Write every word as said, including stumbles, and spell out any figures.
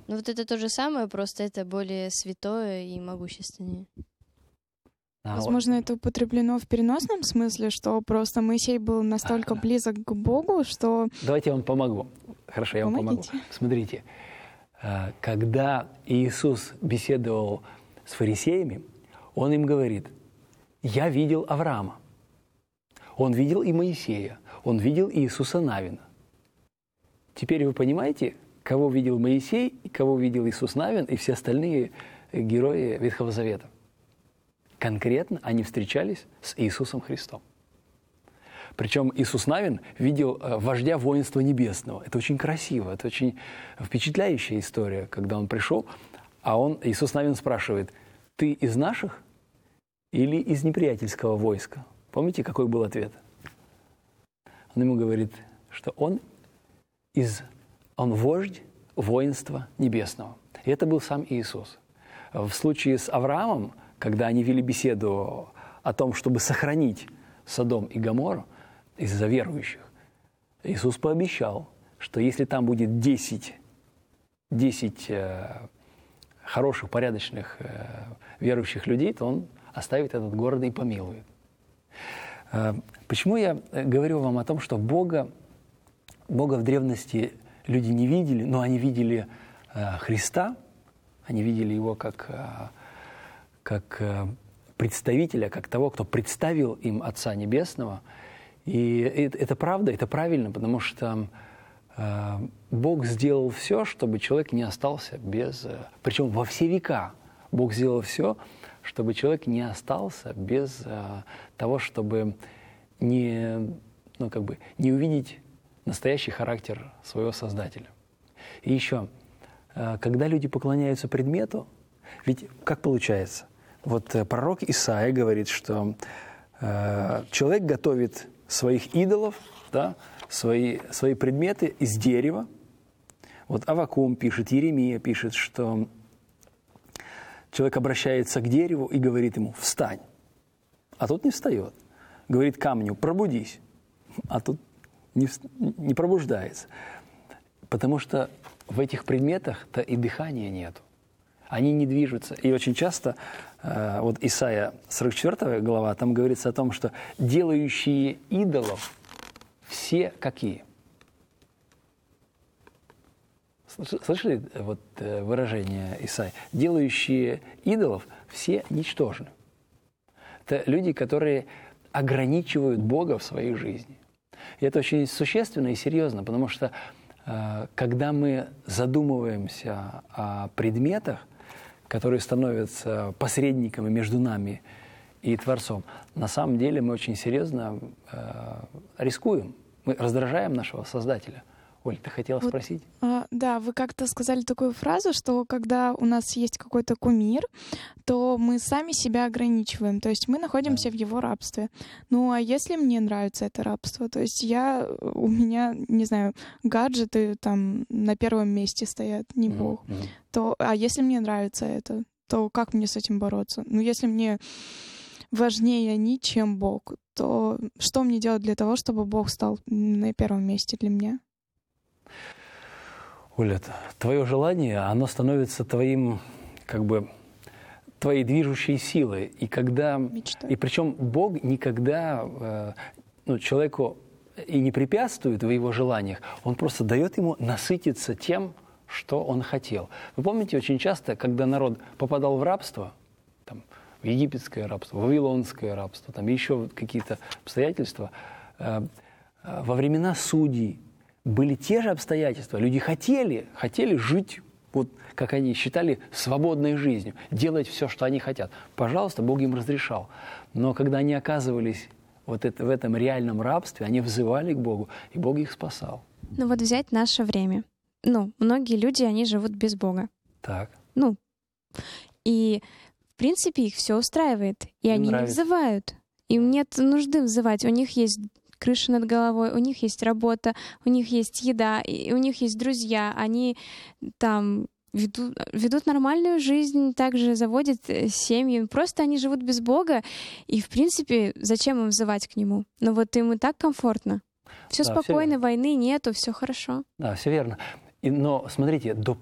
Ну вот это то же самое, просто это более святое и могущественнее. А Возможно, вот. это употреблено в переносном смысле, что просто Моисей был настолько близок к Богу, что... Давайте я вам помогу. Хорошо, я вам Помогите. помогу. Смотрите, когда Иисус беседовал с фарисеями, Он им говорит: «Я видел Авраама». Он видел и Моисея, Он видел и Иисуса Навина. Теперь вы понимаете, кого видел Моисей, и кого видел Иисус Навин и все остальные герои Ветхого Завета? Конкретно они встречались с Иисусом Христом. Причем Иисус Навин видел вождя воинства небесного. Это очень красиво, это очень впечатляющая история, когда он пришел, а он, Иисус Навин спрашивает: «Ты из наших или из неприятельского войска?» Помните, какой был ответ? Он ему говорит, что он из, он вождь воинства небесного. И это был сам Иисус. В случае с Авраамом, когда они вели беседу о том, чтобы сохранить Содом и Гоморру из-за верующих, Иисус пообещал, что если там будет десять, десять э, хороших, порядочных э, верующих людей, то Он оставит этот город и помилует. Э, почему я говорю вам о том, что Бога, Бога в древности люди не видели, но они видели э, Христа, они видели Его как... Э, как представителя, как того, кто представил им Отца Небесного. И это, это правда, это правильно, потому что э, Бог сделал все, чтобы человек не остался без... Причем во все века Бог сделал все, чтобы человек не остался без э, того, чтобы не, ну, как бы, не увидеть настоящий характер своего Создателя. И еще, э, когда люди поклоняются предмету, ведь как получается? Вот пророк Исаия говорит, что э, человек готовит своих идолов, да, свои, свои предметы из дерева. Вот Аввакум пишет, Иеремия пишет, что человек обращается к дереву и говорит ему: «Встань». А тут не встает. Говорит камню: «Пробудись». А тут не, не пробуждается. Потому что в этих предметах-то и дыхания нету. Они не движутся. И очень часто, э, вот Исайя сорок четвёртая глава, там говорится о том, что делающие идолов все какие? Слышали вот выражение Исаии? Делающие идолов все ничтожны. Это люди, которые ограничивают Бога в своей жизни. И это очень существенно и серьезно, потому что э, когда мы задумываемся о предметах, которые становятся посредниками между нами и Творцом, на самом деле мы очень серьезно э, рискуем. Мы раздражаем нашего Создателя. Оль, ты хотела вот, спросить? А, да, вы как-то сказали такую фразу, что когда у нас есть какой-то кумир, то мы сами себя ограничиваем, то есть мы находимся да. в его рабстве. Ну а если мне нравится это рабство, то есть я, у меня, не знаю, гаджеты там на первом месте стоят, не mm-hmm. Бог, mm-hmm. то, а если мне нравится это, то как мне с этим бороться? Ну если мне важнее они, чем Бог, то что мне делать для того, чтобы Бог стал на первом месте для меня? Оля, твое желание, оно становится твоим, как бы, твоей движущей силой. И когда, Мечта. И причем Бог никогда э, ну, человеку и не препятствует в его желаниях, Он просто дает ему насытиться тем, что он хотел. Вы помните, очень часто, когда народ попадал в рабство, там, в египетское рабство, в вавилонское рабство, там еще какие-то обстоятельства, э, э, во времена судей были те же обстоятельства. Люди хотели, хотели жить, вот как они считали, свободной жизнью, делать все, что они хотят. Пожалуйста, Бог им разрешал. Но когда они оказывались вот это, в этом реальном рабстве, они взывали к Богу, и Бог их спасал. Ну вот взять наше время. Ну, многие люди, они живут без Бога. Так. Ну, и в принципе их все устраивает. И Им они нравится. не взывают. Им нет нужды взывать. У них есть крыша над головой, у них есть работа, у них есть еда, и у них есть друзья, они там ведут, ведут нормальную жизнь, также заводят семьи, просто они живут без Бога, и, в принципе, зачем им взывать к Нему? Но вот им и так комфортно. Все Да, спокойно, всё войны нету, все хорошо. Да, все верно. И, но смотрите, до,